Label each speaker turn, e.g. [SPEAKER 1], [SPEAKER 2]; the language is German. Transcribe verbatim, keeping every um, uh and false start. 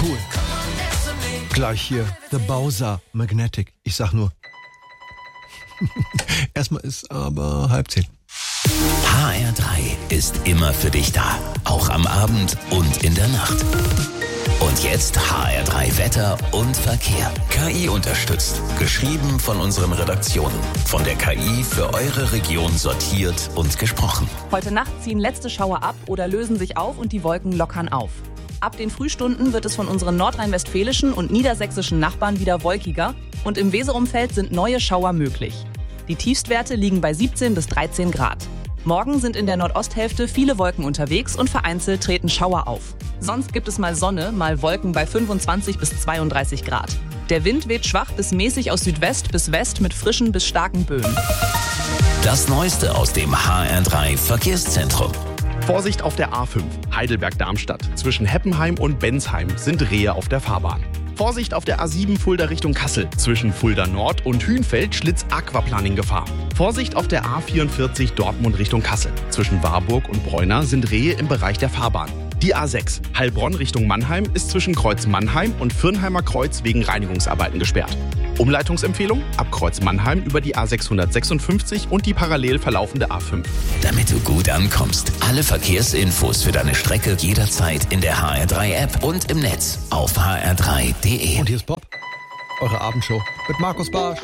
[SPEAKER 1] Cool. Gleich hier The Bowser Magnetic. Ich sag nur. Erstmal ist aber halb zehn.
[SPEAKER 2] H R drei ist immer für dich da. Auch am Abend und in der Nacht. Und jetzt H R drei Wetter und Verkehr. K I unterstützt. Geschrieben von unseren Redaktionen. Von der K I für eure Region sortiert und gesprochen.
[SPEAKER 3] Heute Nacht ziehen letzte Schauer ab oder lösen sich auf und die Wolken lockern auf. Ab den Frühstunden wird es von unseren nordrhein-westfälischen und niedersächsischen Nachbarn wieder wolkiger und im Weserumfeld sind neue Schauer möglich. Die Tiefstwerte liegen bei siebzehn bis dreizehn Grad. Morgen sind in der Nordosthälfte viele Wolken unterwegs und vereinzelt treten Schauer auf. Sonst gibt es mal Sonne, mal Wolken bei fünfundzwanzig bis zweiunddreißig Grad. Der Wind weht schwach bis mäßig aus Südwest bis West mit frischen bis starken Böen.
[SPEAKER 2] Das Neueste aus dem H R drei Verkehrszentrum.
[SPEAKER 4] Vorsicht auf der A fünf, Heidelberg-Darmstadt. Zwischen Heppenheim und Bensheim sind Rehe auf der Fahrbahn. Vorsicht auf der A sieben Fulda Richtung Kassel. Zwischen Fulda Nord und Hünfeld Schlitz-Aquaplaning-Gefahr. Vorsicht auf der A vierundvierzig Dortmund Richtung Kassel. Zwischen Warburg und Bräuna sind Rehe im Bereich der Fahrbahn. Die A sechs Heilbronn Richtung Mannheim ist zwischen Kreuz Mannheim und Fürnheimer Kreuz wegen Reinigungsarbeiten gesperrt. Umleitungsempfehlung ab Kreuz Mannheim über die A sechshundertsechsundfünfzig und die parallel verlaufende A fünf.
[SPEAKER 2] Damit du gut ankommst. Alle Verkehrsinfos für deine Strecke jederzeit in der H R drei App und im Netz auf h r drei punkt d e.
[SPEAKER 1] Und hier ist Bob, eure Abendshow mit Markus Barsch.